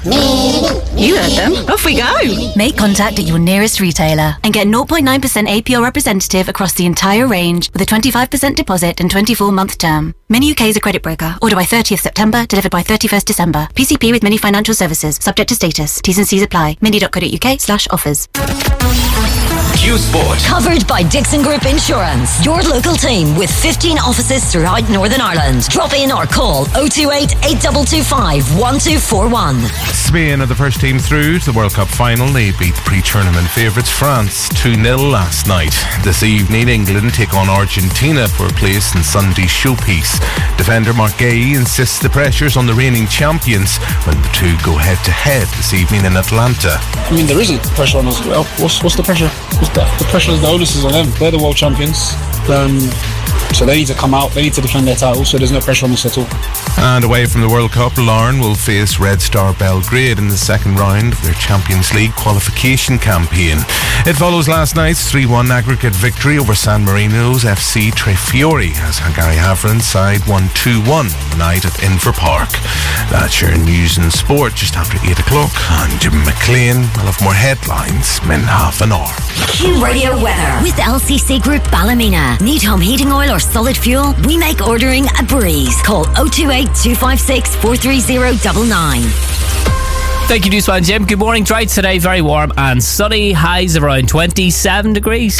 You heard them. Off we go. Make contact at your nearest retailer and get 0.9% APR representative across the entire range with a 25% deposit and 24-month term. Mini UK is a credit broker. Order by 30th September, delivered by 31st December. PCP with Mini Financial Services. Subject to status. T's and C's apply. mini.co.uk/offers. Q Sport. Covered by Dixon Group Insurance. Your local team with 15 offices throughout Northern Ireland. Drop in or call 028 8225 1241. Spain are the first team through to the World Cup final. They beat pre-tournament favourites France 2-0 last night. This evening, England take on Argentina for a place in Sunday's showpiece. Defender Marc Guéhi insists the pressure's on the reigning champions when the two go head-to-head this evening in Atlanta. I mean, there isn't pressure on us. Well, what's the pressure? The pressure is the onus is on them. They're the world champions. So they need to come out, they need to defend their title, so there's no pressure on us at all. And away from the World Cup, Larne will face Red Star Belgrade in the second round of their Champions League qualification campaign. It follows last night's 3-1 aggregate victory over San Marino's FC Trefiori as Hungary Havran's side won 2-1 on the night at Inver Park. That's your news and sport just after 8 o'clock. I'm Jim McLean. I'll have more headlines in half an hour. Q Radio weather with LCC Group Ballymena. Need home heating oil or solid fuel? We make ordering a breeze. Call 028 256 43099. Thank you, Newsman Jim. Good morning. Dry today, very warm and sunny. Highs around 27 degrees.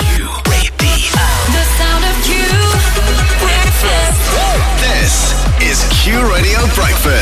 The sound of Q. Breakfast. This is Q Radio Breakfast.